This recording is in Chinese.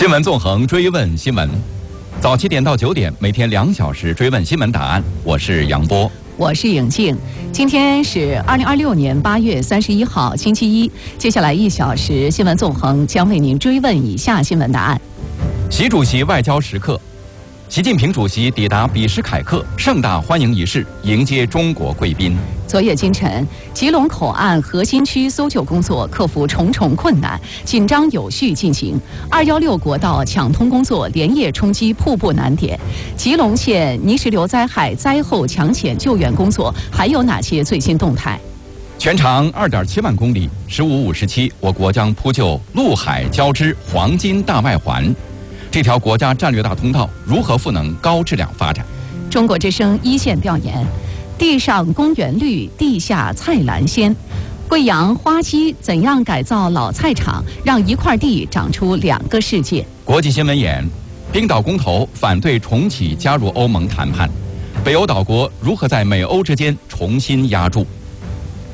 新闻纵横，追问新闻。早7点到9点，每天2小时追问新闻答案。我是杨波， 我是颖静。今天是2026年8月31号，星期一。接下来1小时，新闻纵横将为您追问以下新闻答案： 习主席外交时刻，习近平主席抵达比什凯克盛大欢迎仪式，迎接中国贵宾。 昨夜今晨，吉隆口岸核心区搜救工作克服重重困难，紧张有序进行。216国道抢通工作连夜冲击瀑布难点。吉隆县泥石流灾害灾后抢险救援工作还有哪些最新动态？ 全长2.7万公里，1557，我国将铺就陆海交织黄金大外环。这条国家战略大通道如何赋能高质量发展？ 中国之声一线调研：地上公园绿，地下菜篮鲜。贵阳花溪怎样改造老菜场，让一块地长出2个世界？ 国际新闻眼：冰岛公投反对重启加入欧盟谈判，北欧岛国如何在美欧之间重新压住？